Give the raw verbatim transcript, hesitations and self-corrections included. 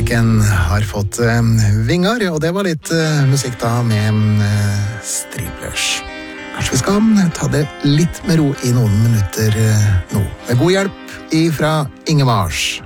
kjærleiken har fått eh, vinger, og det var litt eh, musikk da med eh, Striplers. Kanskje vi skal ta det litt med ro i noen minutter eh, nå. Med god hjelp ifra Inge Mars.